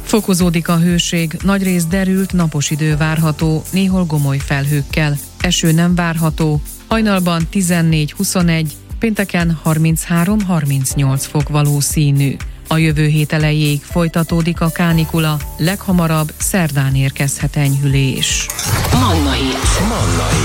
Fokozódik a hőség, nagyrészt derült, napos idő várható, néhol gomoly felhőkkel. Eső nem várható, hajnalban 14-21, pénteken 33-38 fok valószínű. A jövő hét elejéig folytatódik a kánikula, leghamarabb szerdán érkezhet enyhülés. Manna Hit.